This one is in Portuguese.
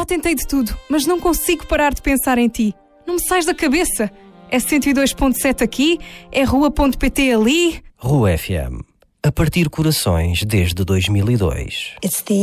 Já tentei de tudo, mas não consigo parar de pensar em ti. Não me sais da cabeça. É 102.7 aqui, é rua.pt ali. Rua FM. A partir corações desde 2002.